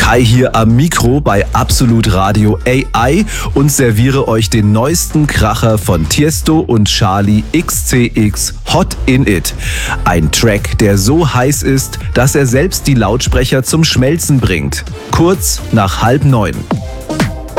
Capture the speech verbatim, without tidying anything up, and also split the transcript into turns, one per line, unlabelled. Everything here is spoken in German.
Kai hier am Mikro bei Absolut Radio A I und serviere euch den neuesten Kracher von Tiesto und Charlie X C X, Hot in It. Ein Track, der so heiß ist, dass er selbst die Lautsprecher zum Schmelzen bringt. Kurz nach halb neun.